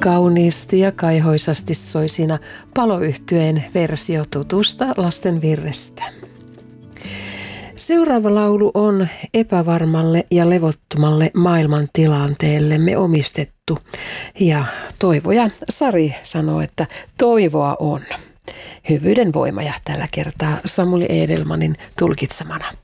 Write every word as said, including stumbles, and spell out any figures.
Kauniisti ja kaihoisasti soi siinä Paloyhtyeen versio tutusta lasten virrestä. Seuraava laulu on epävarmalle ja levottomalle maailmantilanteellemme omistettu. Ja Toivo ja Sari sanoo, että toivoa on. Hyvyyden voima ja tällä kertaa Samuli Edelmanin tulkitsemana.